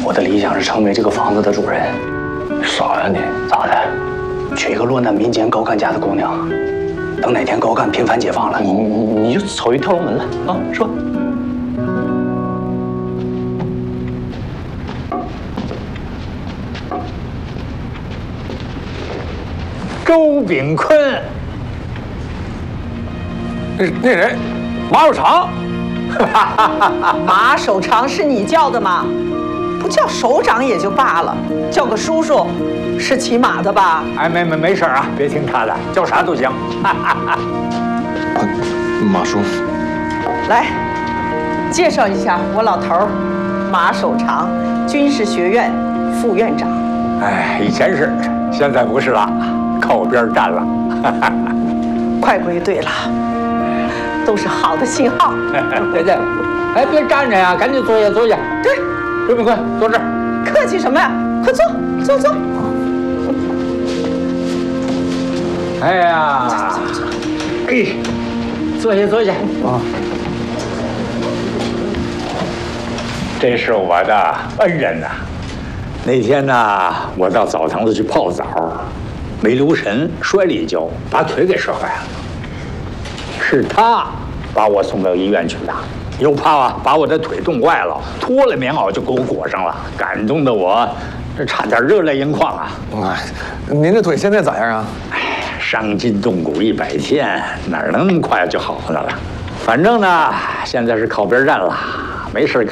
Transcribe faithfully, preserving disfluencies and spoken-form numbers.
我的理想是成为这个房子的主人。 傻呀你！ 咋的？娶一个落难民间高干家的姑娘，等哪天高干频繁解放了， 你你你就走一跳楼门来啊，说。 周炳坤， 那那人，马守常。 马守常是你叫的吗？不叫首长也就罢了，叫个叔叔，是骑马的吧？ 哎，没没没事啊，别听他的，叫啥都行。 马叔， 来，介绍一下我老头儿，马守常，军事学院副院长。 哎，以前是，现在不是了，靠边站了。 快归队了，都是好的信号。 对对，哎，别站着呀，赶紧坐下坐下。 对， 周炳坤，坐这儿。 客气什么呀？快坐坐坐。 哎呀，哎，坐下坐下啊。这是我的恩人呐、啊。那天呢，我到澡堂子去泡澡，没留神摔了一跤，把腿给摔坏了。是他把我送到医院去的，又怕啊把我的腿冻坏了，脱了棉袄就给我裹上了，感动的我这差点热泪盈眶啊！ 哎，您这腿现在咋样啊？ 哎，伤筋动骨一百天，哪能那么快就好了？反正呢，现在是靠边站了，没事干。